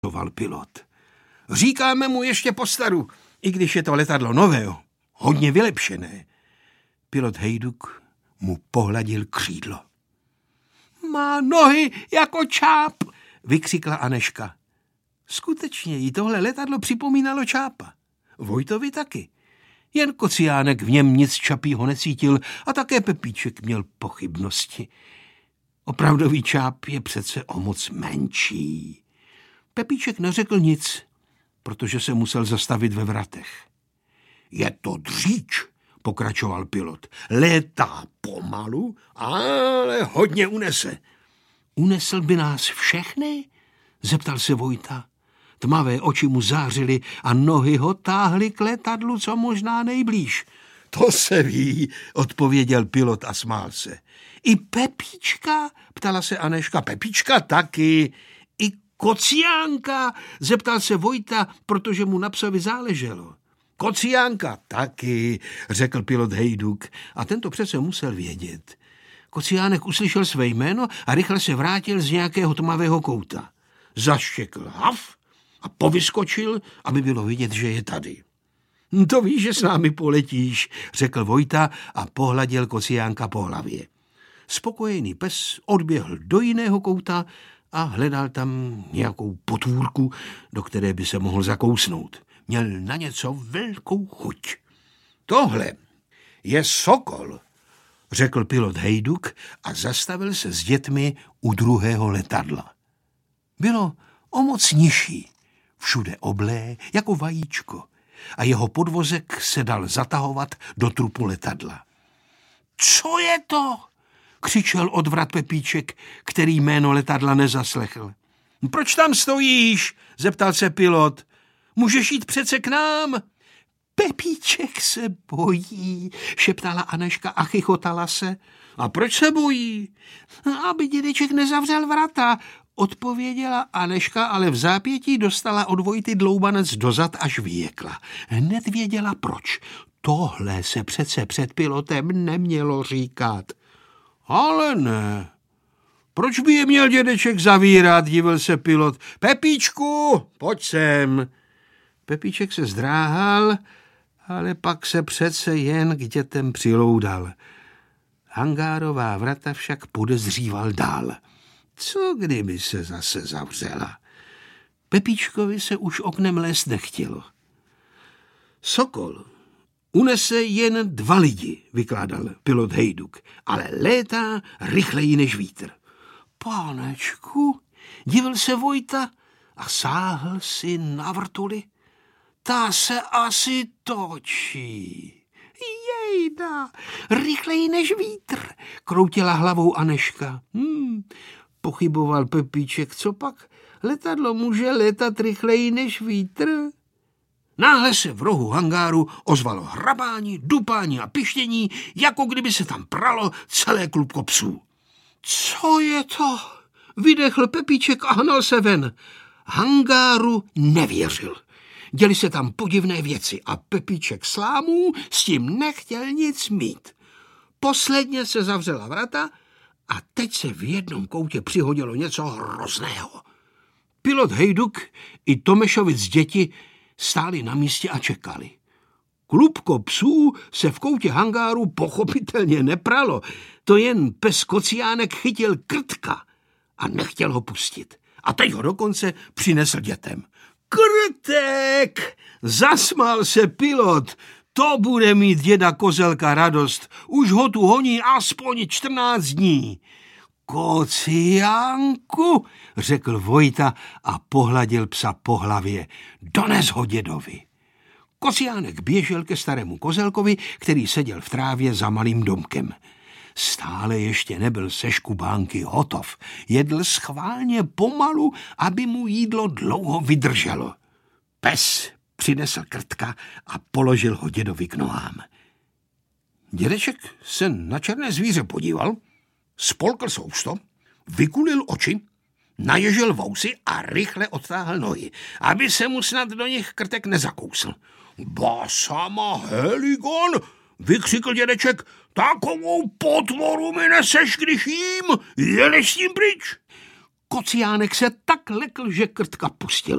pokračoval pilot. Říkáme mu ještě postaru, i když je to letadlo nové, hodně vylepšené. Pilot Hejduk mu pohladil křídlo. Má nohy jako čáp, vykřikla Anežka. Skutečně jí tohle letadlo připomínalo čápa. Vojtovi taky. Jen Kociánek v něm nic čapího necítil a také Pepíček měl pochybnosti. Opravdový čáp je přece o moc menší. Pepíček neřekl nic, protože se musel zastavit ve vratech. Je to dříč, pokračoval pilot. Létá pomalu, ale hodně unese. Unesl by nás všechny? Zeptal se Vojta. Tmavé oči mu zářily a nohy ho táhly k letadlu, co možná nejblíž. To se ví, odpověděl pilot a smál se. I Pepíčka? Ptala se Anežka. Pepíčka taky. I Kociánka? Zeptal se Vojta, protože mu na psovi záleželo. Kociánka taky, řekl pilot Hejduk, a tento přece musel vědět. Kociánek uslyšel své jméno a rychle se vrátil z nějakého tmavého kouta. Zaštěkl haf a povyskočil, aby bylo vidět, že je tady. To víš, že s námi poletíš, řekl Vojta a pohladil Kociánka po hlavě. Spokojený pes odběhl do jiného kouta a hledal tam nějakou potvůrku, do které by se mohl zakousnout. Měl na něco velkou chuť. Tohle je Sokol, řekl pilot Hejduk a zastavil se s dětmi u druhého letadla. Bylo o moc nižší, všude oblé jako vajíčko a jeho podvozek se dal zatahovat do trupu letadla. Co je to? Křičel od vrat Pepíček, který jméno letadla nezaslechl. Proč tam stojíš? Zeptal se pilot. Můžeš jít přece k nám. Pepíček se bojí, šeptala Anežka a chichotala se. A proč se bojí? Aby dědeček nezavřel vrata, odpověděla Anežka, ale v zápětí dostala od Vojty dloubanec dozad, až vyjekla. Hned věděla proč. Tohle se přece před pilotem nemělo říkat. Ale ne. Proč by je měl dědeček zavírat, divil se pilot. Pepíčku, pojď sem. Pepíček se zdráhal, ale pak se přece jen k dětem přiloudal. Hangárová vrata však podezříval dál. Co kdyby se zase zavřela? Pepíčkovi se už oknem lézt nechtělo. Sokol unese jen 2 lidi, vykládal pilot Hejduk, ale létá rychleji než vítr. Pánečku, divil se Vojta a sáhl si na vrtuli. Ta se asi točí. Jejda, rychleji než vítr, kroutila hlavou Anežka. Pochyboval Pepíček, co pak? Letadlo může létat rychleji než vítr? Náhle se v rohu hangáru ozvalo hrabání, dupání a pištění, jako kdyby se tam pralo celé klubko psů. Co je to? Vydechl Pepíček a hnal se ven. Hangáru nevěřil. Děli se tam podivné věci a Pepíček slámů s tím nechtěl nic mít. Posledně se zavřela vrata a teď se v jednom koutě přihodilo něco hrozného. Pilot Hejduk i Tomešovic děti stáli na místě a čekali. Klubko psů se v koutě hangáru pochopitelně nepralo. To jen pes Kociánek chytil krtka a nechtěl ho pustit. A teď ho dokonce přinesl dětem. Krtek! Zasmál se pilot. To bude mít děda Kozelka radost. Už ho tu honí aspoň 14 dní. Kociánku, řekl Vojta a pohladil psa po hlavě. Dones ho dědovi. Kociánek běžel ke starému Kozelkovi, který seděl v trávě za malým domkem. Stále ještě nebyl se škubánky hotov. Jedl schválně pomalu, aby mu jídlo dlouho vydrželo. Pes přinesl krtka a položil ho dědovi k nohám. Dědeček se na černé zvíře podíval, spolkl sousto, vykulil oči, naježil vousy a rychle odtáhl nohy, aby se mu snad do nich krtek nezakousl. Ba sama Heligon, vykřikl dědeček, takovou potvoru mi neseš, když jím, jedeš s tím pryč. Kociánek se tak lekl, že krtka pustil.